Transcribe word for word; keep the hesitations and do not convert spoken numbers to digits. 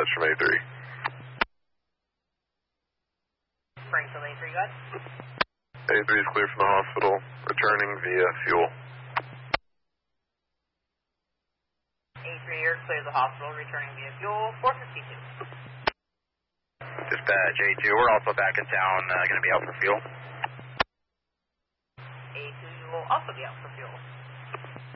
dispatch from A three. Springfield A three, go ahead. A three is clear from the hospital, returning via fuel. A three, you're clear of the hospital, returning via fuel, four fifty-two. Dispatch A two, we're also back in town, uh, going to be out for fuel. A two, you will also be out for fuel.